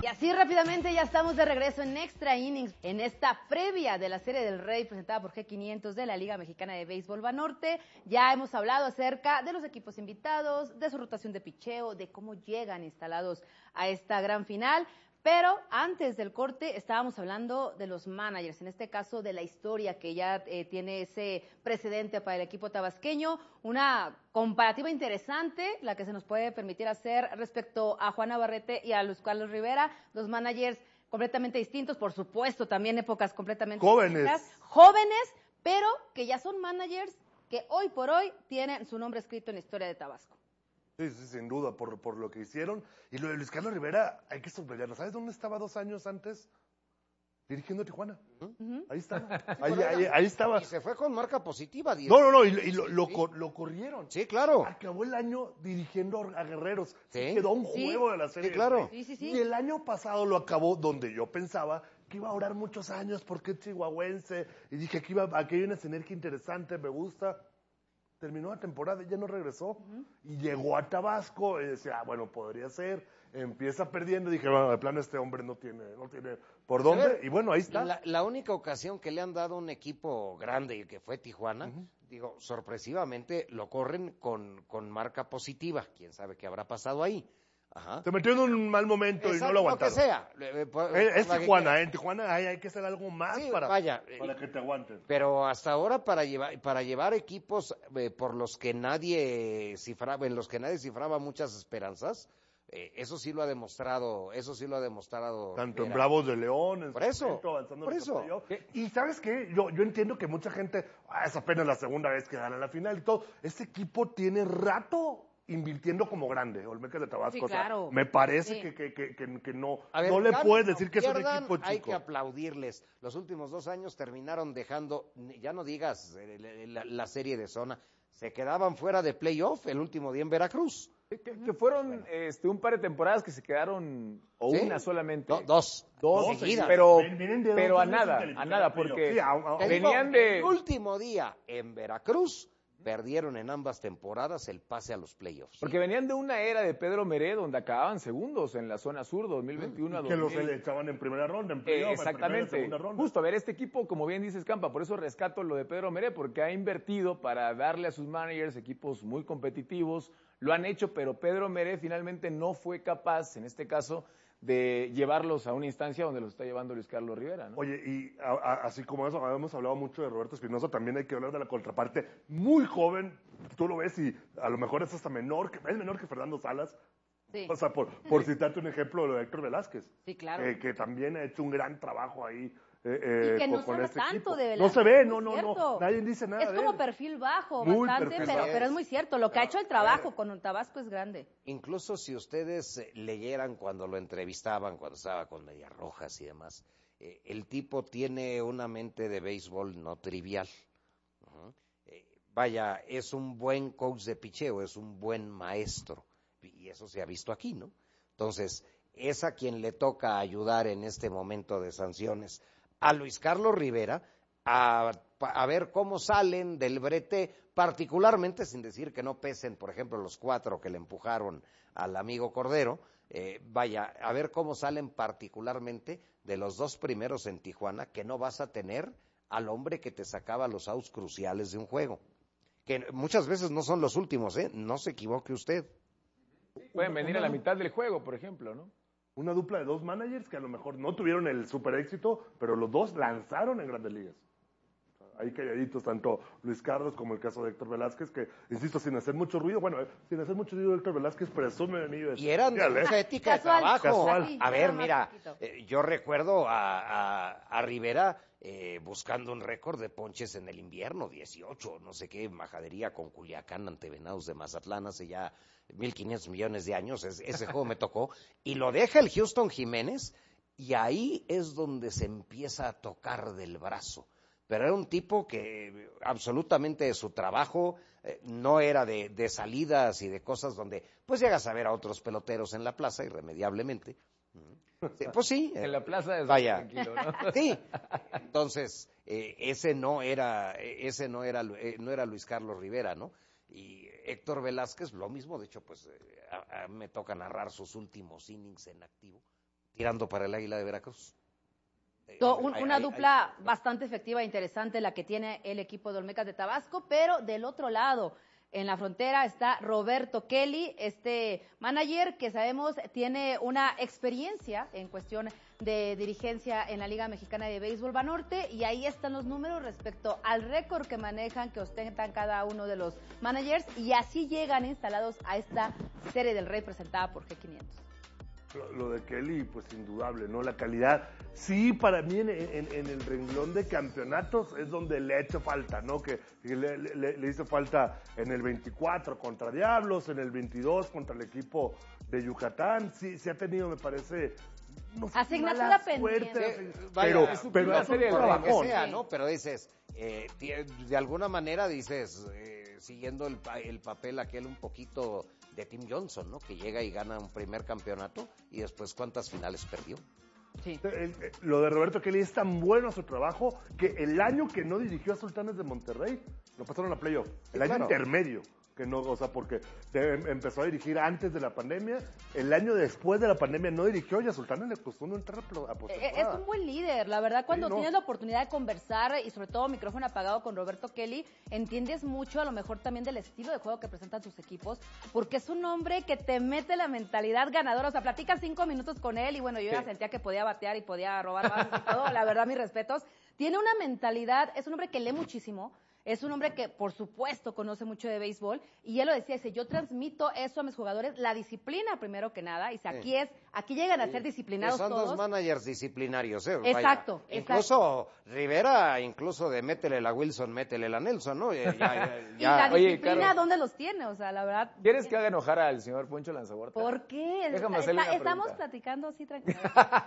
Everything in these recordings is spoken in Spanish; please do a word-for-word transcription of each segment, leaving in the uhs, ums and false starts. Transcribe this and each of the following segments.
así rápidamente ya estamos de regreso en Extra Innings, en esta previa de la Serie del Rey presentada por G quinientos de la Liga Mexicana de Béisbol Banorte. Ya hemos hablado acerca de los equipos invitados, de su rotación de picheo, de cómo llegan instalados a esta gran final. Pero antes del corte estábamos hablando de los managers, en este caso de la historia que ya eh, tiene ese precedente para el equipo tabasqueño, una comparativa interesante, la que se nos puede permitir hacer respecto a Juan Navarrete y a Luis Carlos Rivera, dos managers completamente distintos, por supuesto, también épocas completamente jóvenes. distintas, jóvenes, pero que ya son managers que hoy por hoy tienen su nombre escrito en la historia de Tabasco. Sí, sí, sin duda, por, por lo que hicieron. Y lo de Luis Carlos Rivera, hay que subrayarlo. ¿Sabes dónde estaba dos años antes? Dirigiendo a Tijuana. Uh-huh. Ahí estaba. Ahí, ahí, ahí estaba. Y se fue con marca positiva. diez. No, no, no, y, y lo, lo, lo, lo corrieron. Sí, claro. Acabó el año dirigiendo a Guerreros. Sí. Quedó un sí. juego de la serie. Sí, claro. Sí, sí, sí. Y el año pasado lo acabó donde yo pensaba que iba a durar muchos años porque es chihuahuense. Y dije que iba, aquí hay una sinergia interesante, me gusta. Terminó la temporada y ya no regresó. Uh-huh. Y llegó a Tabasco y decía, ah, bueno, podría ser. Empieza perdiendo y dije, bueno, de plano este hombre no tiene, no tiene por dónde. Ver, y bueno, ahí está. La, la única ocasión que le han dado un equipo grande, que fue Tijuana, uh-huh. digo, sorpresivamente lo corren con, con marca positiva. Quién sabe qué habrá pasado ahí. Ajá. Se metió en un mal momento. Exacto, y no lo aguantaron. Lo que sea. Eh, por, es es Tijuana, ¿eh? En Tijuana hay, hay que hacer algo más sí, para, vaya, para que te aguanten. Pero hasta ahora para llevar para llevar equipos eh, por los que nadie cifraba, en los que nadie cifraba muchas esperanzas, eh, eso sí lo ha demostrado, eso sí lo ha demostrado. Tanto era. en Bravos de León, en por eso, momento, avanzando por en eso. Y ¿sabes qué? Yo, yo entiendo que mucha gente, ah, es apenas la segunda vez que gana la final y todo. Este equipo tiene rato invirtiendo como grande, Olmecas de Tabasco. Sí, claro. O sea, me parece sí. que, que, que, que, que no, ver, no le ganan, puedes decir no que pierdan, es un equipo chico. Hay que aplaudirles. Los últimos dos años terminaron dejando, ya no digas la, la serie de zona, se quedaban fuera de playoff el último día en Veracruz. Que, que fueron bueno. este, un par de temporadas que se quedaron, o ¿sí? una solamente. No, dos. Dos, dos seguidas. Pero, pero a nada, a nada, porque sí, a, a, venían de... El último día en Veracruz, perdieron en ambas temporadas el pase a los playoffs. Porque venían de una era de Pedro Meré, donde acababan segundos en la zona sur, dos mil veintiuno a dos mil. Que los echaban en primera ronda, en playoff, eh, exactamente. En primera, ronda. Justo, a ver, este equipo, como bien dices, Campa, por eso rescato lo de Pedro Meré, porque ha invertido para darle a sus managers equipos muy competitivos, lo han hecho, pero Pedro Meré finalmente no fue capaz, en este caso, de llevarlos a una instancia donde los está llevando Luis Carlos Rivera, ¿no? Oye, y a, a, así como eso, hemos hablado mucho de Roberto Espinoza, también hay que hablar de la contraparte muy joven, tú lo ves y a lo mejor es hasta menor, que es menor que Fernando Salas, sí. O sea, por, por citarte un ejemplo de Héctor Velázquez, sí, claro. eh, que también ha hecho un gran trabajo ahí. Eh, eh, y que no con, se con ve este tanto equipo. de Velázquez. No se ve, no, no, no, nadie dice nada. Es como perfil bajo, muy bastante, perfil pero, bajo. pero es muy cierto, lo que ha hecho el trabajo con un Tabasco es grande. Incluso si ustedes leyeran cuando lo entrevistaban, cuando estaba con Medias Rojas y demás, eh, el tipo tiene una mente de béisbol no trivial. Uh-huh. Eh, vaya, es un buen coach de picheo, es un buen maestro, y eso se ha visto aquí, ¿no? Entonces, es a quien le toca ayudar en este momento de sanciones a Luis Carlos Rivera a, a ver cómo salen del brete, particularmente, sin decir que no pesen, por ejemplo, los cuatro que le empujaron al amigo Cordero, eh, vaya, a ver cómo salen particularmente de los dos primeros en Tijuana, que no vas a tener al hombre que te sacaba los outs cruciales de un juego, que muchas veces no son los últimos, ¿eh? No se equivoque usted. Pueden venir a la mitad del juego, por ejemplo, ¿no? Una dupla de dos managers que a lo mejor no tuvieron el super éxito, pero los dos lanzaron en Grandes Ligas. Ahí calladitos, tanto Luis Carlos como el caso de Héctor Velázquez, que, insisto, sin hacer mucho ruido, bueno, sin hacer mucho ruido, Héctor Velázquez presume anillo de... Y eran de mucha ética de trabajo. Casual. A ver, mira, eh, yo recuerdo a, a, a Rivera eh, buscando un récord de ponches en el invierno, dieciocho, no sé qué, majadería con Culiacán ante Venados de Mazatlán hace ya mil quinientos millones de años, es, ese juego me tocó, y lo deja el Houston Jiménez, y ahí es donde se empieza a tocar del brazo. Pero era un tipo que absolutamente de su trabajo eh, no era de, de salidas y de cosas donde pues llegas a ver a otros peloteros en la plaza irremediablemente. Sí, pues sí. En la plaza es vaya, tranquilo, ¿no? Sí. Entonces, eh, ese no era, ese no era, eh, no era Luis Carlos Rivera, ¿no? Y Héctor Velázquez, lo mismo, de hecho, pues eh, a, a, me toca narrar sus últimos innings en activo. tirando para el Águila de Veracruz. So, un, Hay- una hay- dupla hay- bastante efectiva e interesante la que tiene el equipo de Olmecas de Tabasco, pero del otro lado, en la frontera, está Roberto Kelly, este manager que sabemos tiene una experiencia en cuestión de dirigencia en la Liga Mexicana de Béisbol Banorte, y ahí están los números respecto al récord que manejan, que ostentan cada uno de los managers, y así llegan instalados a esta Serie del Rey presentada por G quinientos. Lo, lo de Kelly, pues indudable, ¿no? La calidad, sí, para mí en, en- en el renglón de campeonatos es donde le ha hecho falta, ¿no? Que, que le, le- le hizo falta en el veinticuatro contra Diablos, en el veintidós contra el equipo de Yucatán, sí, sí ha tenido, me parece, no sé, Asignatura mala pendiente. suerte, Eh, pero, vaya, es su pero primera es un serie del Rey, lo que trabajón. sea, Sí. ¿no? Pero dices, eh, tie- de alguna manera dices, eh, siguiendo el, pa- el papel aquel un poquito de Tim Johnson, ¿no? Que llega y gana un primer campeonato y después ¿cuántas finales perdió? Sí. El- el- lo de Roberto Kelly es tan bueno su trabajo que el año que no dirigió a Sultanes de Monterrey lo pasaron a playoff. El año claro. intermedio, que no, o sea, porque de- em- empezó a dirigir antes de la pandemia, el año después de la pandemia no dirigió y a Sultanes le costó no entrar a plo- a Eh, Es postemporada. un buen líder, la verdad, cuando Sí, no. tienes la oportunidad de conversar y sobre todo micrófono apagado con Roberto Kelly, entiendes mucho a lo mejor también del estilo de juego que presentan sus equipos, porque es un hombre que te mete la mentalidad ganadora, o sea, platicas cinco minutos con él y bueno, yo ya Sí. sentía que podía batear y podía robar bases y todo, la verdad, mis respetos. Tiene una mentalidad, es un hombre que lee muchísimo, es un hombre que, por supuesto, conoce mucho de béisbol, y él lo decía, dice, yo transmito eso a mis jugadores, la disciplina primero que nada, y dice, aquí es, aquí llegan a ser disciplinados Son todos. dos managers disciplinarios, ¿eh? Vaya, Exacto, Incluso Rivera, incluso de métele la Wilson, métele la Nelson, ¿no? Ya, ya- Y ya- la Oye, disciplina, Carlos. ¿dónde los tiene? O sea, la verdad. ¿Quieres que haga enojar al señor Poncho Lanzaborta? ¿Por qué? Déjame Está- hacerle una estamos pregunta. platicando así tranquilo.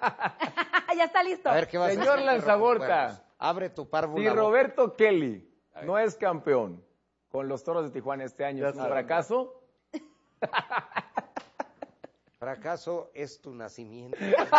Ya está listo. A ver, ¿qué vas a Señor hacer? Lanzaborta. Abre tu párvula. Si Roberto Kelly A ver. no es campeón con los Toros de Tijuana este año, Ya ¿es un saben. fracaso? Fracaso es tu nacimiento.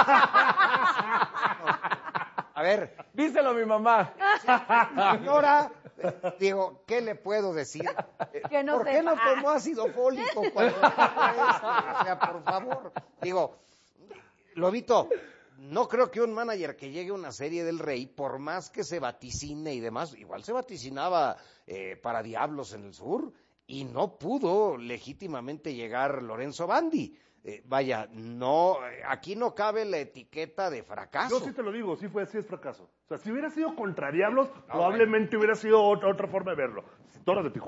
A ver, Díselo a mi mamá. señora, eh, digo, ¿qué le puedo decir? Eh, Que no ¿Por qué no sepa. tomó ácido fólico cuando dijo esto? O sea, por favor. Digo, Lobito, no creo que un manager que llegue a una Serie del Rey, por más que se vaticine y demás, igual se vaticinaba eh, para Diablos en el sur y no pudo legítimamente llegar Lorenzo Bandi. Eh, vaya, no, eh, aquí no cabe la etiqueta de fracaso. Yo sí te lo digo, sí fue, sí es fracaso. O sea, si hubiera sido contra Diablos, probablemente hubiera sido otra, otra forma de verlo. Toros de Tijuana.